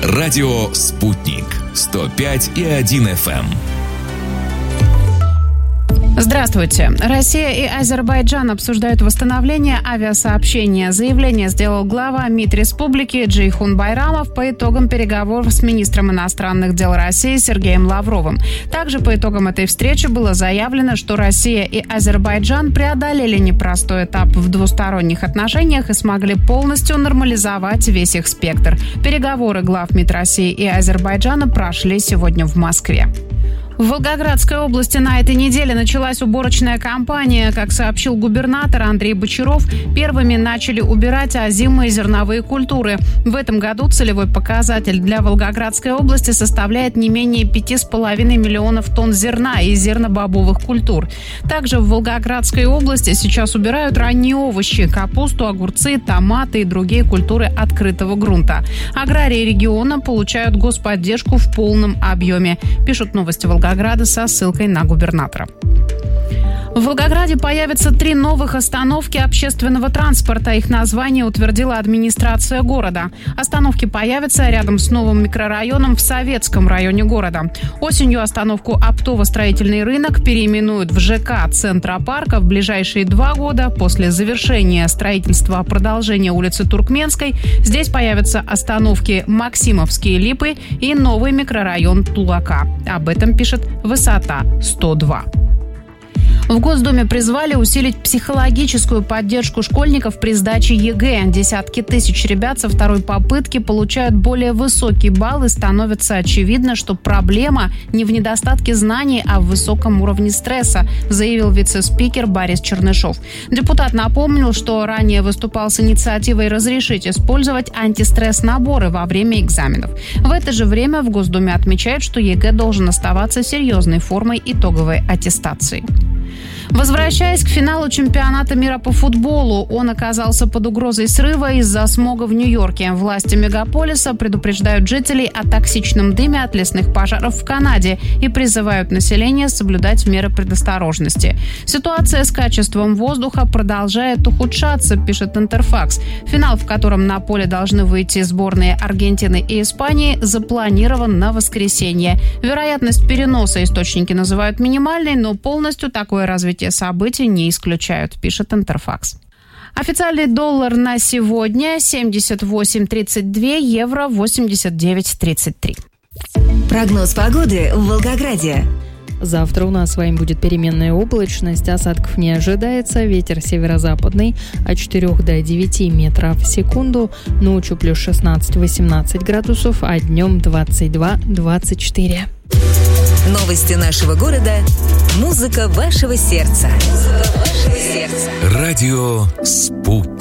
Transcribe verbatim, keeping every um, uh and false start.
Радио «Спутник». сто пять и один эф эм. Здравствуйте. Россия и Азербайджан обсуждают восстановление авиасообщения. Заявление сделал глава МИД республики Джейхун Байрамов по итогам переговоров с министром иностранных дел России Сергеем Лавровым. Также по итогам этой встречи было заявлено, что Россия и Азербайджан преодолели непростой этап в двусторонних отношениях и смогли полностью нормализовать весь их спектр. Переговоры глав МИД России и Азербайджана прошли сегодня в Москве. В Волгоградской области на этой неделе началась уборочная кампания. Как сообщил губернатор Андрей Бочаров, первыми начали убирать озимые зерновые культуры. В этом году целевой показатель для Волгоградской области составляет не менее пяти с половиной миллионов тонн зерна и зернобобовых культур. Также в Волгоградской области сейчас убирают ранние овощи, капусту, огурцы, томаты и другие культуры открытого грунта. Аграрии региона получают господдержку в полном объеме, пишут новости Волгограда. Волгограда со ссылкой на губернатора. В Волгограде появятся три новых остановки общественного транспорта. Их название утвердила администрация города. Остановки появятся рядом с новым микрорайоном в Советском районе города. Осенью остановку «Оптово-строительный рынок» переименуют в ЖК «Центропарка». В ближайшие два года после завершения строительства продолжения улицы Туркменской здесь появятся остановки «Максимовские Липы» и новый микрорайон Тулака. Об этом пишет «Высота сто два». В Госдуме призвали усилить психологическую поддержку школьников при сдаче ЕГЭ. Десятки тысяч ребят со второй попытки получают более высокий балл, и становится очевидно, что проблема не в недостатке знаний, а в высоком уровне стресса, заявил вице-спикер Борис Чернышов. Депутат напомнил, что ранее выступал с инициативой разрешить использовать антистресс-наборы во время экзаменов. В это же время в Госдуме отмечают, что ЕГЭ должен оставаться серьезной формой итоговой аттестации. Возвращаясь к финалу чемпионата мира по футболу, он оказался под угрозой срыва из-за смога в Нью-Йорке. Власти мегаполиса предупреждают жителей о токсичном дыме от лесных пожаров в Канаде и призывают население соблюдать меры предосторожности. Ситуация с качеством воздуха продолжает ухудшаться, пишет Интерфакс. Финал, в котором на поле должны выйти сборные Аргентины и Испании, запланирован на воскресенье. Вероятность переноса источники называют минимальной, но полностью такое развитие событий не исключают, пишет Интерфакс. Официальный доллар на сегодня семьдесят восемь тридцать два, евро восемьдесят девять тридцать три. Прогноз погоды в Волгограде. Завтра у нас с вами будет переменная облачность, осадков не ожидается, ветер северо-западный от четырёх до девяти метров в секунду, ночью плюс шестнадцать-восемнадцать градусов, а днем двадцать два двадцать четыре. Новости нашего города. Музыка вашего сердца. Музыка вашего сердца. Радио «Спутник».